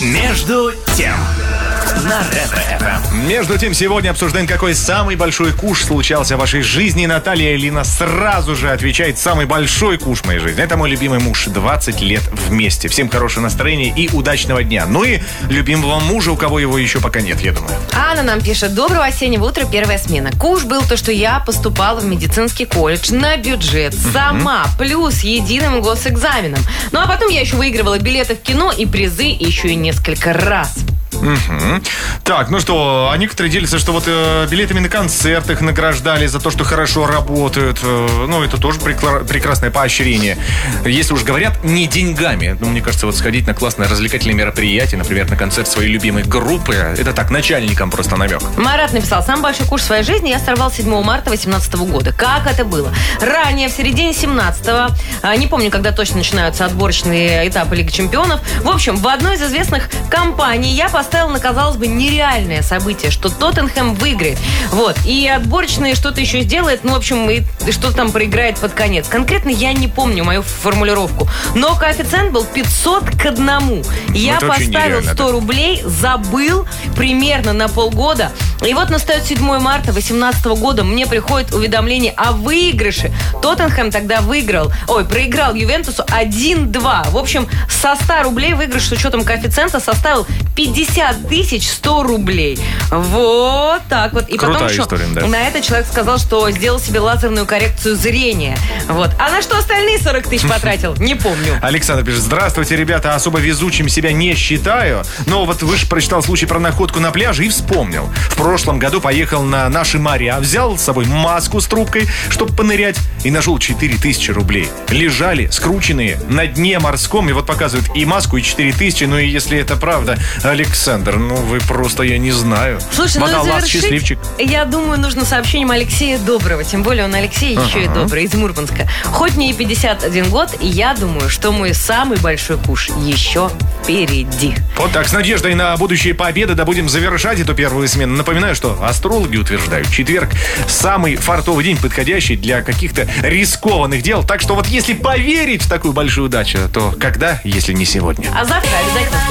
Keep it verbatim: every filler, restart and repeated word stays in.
Между тем на Ретро-эф эм. Между тем, сегодня обсуждаем, какой самый большой куш случался в вашей жизни. Наталья Элина сразу же отвечает: самый большой куш в моей жизни. Это мой любимый муж. двадцать лет вместе. Всем хорошего настроения и удачного дня. Ну и любимого мужа, у кого его еще пока нет, я думаю. Анна нам пишет: доброго осеннего утра, первая смена. Куш был то, что я поступала в медицинский колледж на бюджет сама, mm-hmm. плюс единым госэкзаменом. Ну а потом я еще выигрывала билеты в кино и призы еще и несколько раз. Угу. Так, ну что, а некоторые делятся, что вот э, билетами на концерт их награждали за то, что хорошо работают. Э, ну, это тоже прекла- прекрасное поощрение. Если уж говорят, не деньгами. Ну, мне кажется, вот сходить на классное развлекательное мероприятие, например, на концерт своей любимой группы, это так, начальникам просто намек. Марат написал: самый большой куш в своей жизни я сорвал седьмого марта восемнадцатого года. Как это было? Ранее, в середине семнадцатого, не помню, когда точно начинаются отборочные этапы Лиги Чемпионов. В общем, в одной из известных компаний я поставил на, казалось бы, нереальное событие, что Тоттенхэм выиграет. Вот. И отборочные что-то еще сделает. Ну, в общем, и что-то там проиграет под конец. Конкретно я не помню мою формулировку. Но коэффициент был пятьсот к одному. Я это поставил сто рублей, забыл примерно на полгода. И вот настает седьмого марта восемнадцатого года. Мне приходит уведомление о выигрыше. Тоттенхэм тогда выиграл, ой, проиграл Ювентусу один-два. В общем, со ста рублей выигрыш с учетом коэффициента составил пятьдесят тысяч сто рублей. Вот так вот. И крутая потом еще история, да. На это человек сказал, что сделал себе лазерную коррекцию зрения. Вот. А на что остальные сорок тысяч потратил? Не помню. Александр пишет: здравствуйте, ребята, особо везучим себя не считаю. Но вот вы же прочитал случай про находку на пляже и вспомнил. В прошлом году поехал на наши моря, взял с собой маску с трубкой, чтобы понырять, и нашел четыре тысячи рублей. Лежали скрученные на дне морском, и вот показывают и маску, и четыре тысячи. Ну и если это правда, Александр, ну вы просто, я не знаю. Слушай, Водолаз, ну завершить, счастливчик. Я думаю, нужно сообщением Алексея Доброго. Тем более он Алексей еще uh-huh. и добрый, из Мурманска. Хоть мне и пятьдесят один год, и я думаю, что мой самый большой куш еще впереди. Вот так, с надеждой на будущие победы, да будем завершать эту первую смену. Напоминаю, что астрологи утверждают: четверг самый фартовый день, подходящий для каких-то рискованных дел. Так что вот если поверить в такую большую удачу, то когда, если не сегодня? А завтра обязательно